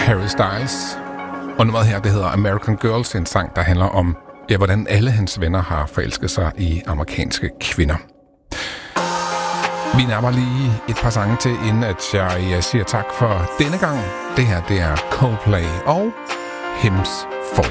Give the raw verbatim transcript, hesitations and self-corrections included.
Harry Styles. Og nummeret her, det hedder American Girls, en sang, der handler om, ja, hvordan alle hans venner har forelsket sig i amerikanske kvinder. Vi nærmer lige et par sange til, inden at jeg, jeg siger tak for denne gang. Det her, det er Coldplay og Hims Fall.